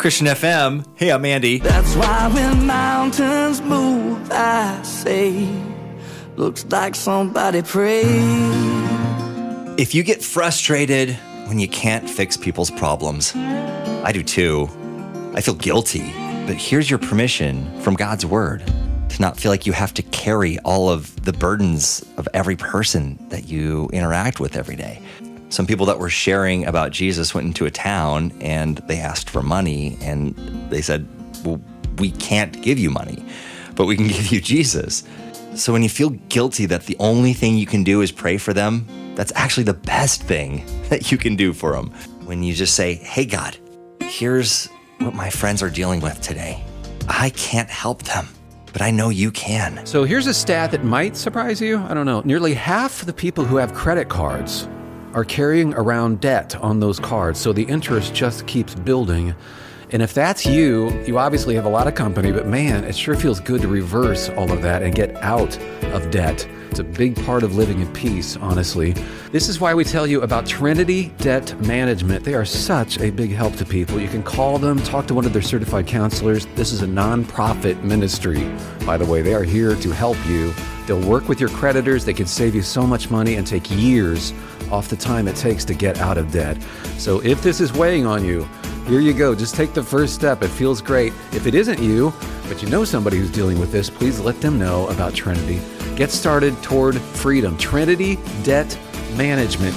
Christian FM. Hey, I'm Andy. That's why when mountains move, I say, looks like somebody prayed. If you get frustrated when you can't fix people's problems, I do too. I feel guilty. But here's your permission from God's word to not feel like you have to carry all of the burdens of every person that you interact with every day. Some people that were sharing about Jesus went into a town and they asked for money, and they said, well, we can't give you money, but we can give you Jesus. So when you feel guilty that the only thing you can do is pray for them, that's actually the best thing that you can do for them. When you just say, hey, God, here's what my friends are dealing with today. I can't help them, but I know you can. So here's a stat that might surprise you. I don't know. Nearly half of the people who have credit cards are carrying around debt on those cards, so the interest just keeps building. And if that's you, you obviously have a lot of company, but man, it sure feels good to reverse all of that and get out of debt. It's a big part of living in peace, honestly. This is why we tell you about Trinity Debt Management. They are such a big help to people. You can call them, talk to one of their certified counselors. This is a nonprofit ministry, by the way. They are here to help you. They'll work with your creditors. They can save you so much money and take years off the time it takes to get out of debt. So if this is weighing on you, here you go. Just take the first step. It feels great. If it isn't you, but you know somebody who's dealing with this, please let them know about Trinity. Get started toward freedom. Trinity Debt Management,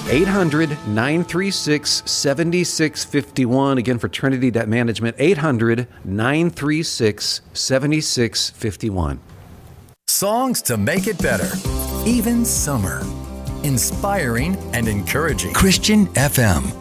800-936-7651. Again, for Trinity Debt Management, 800-936-7651. Songs to make it better, even summer. Inspiring and encouraging. Christian FM.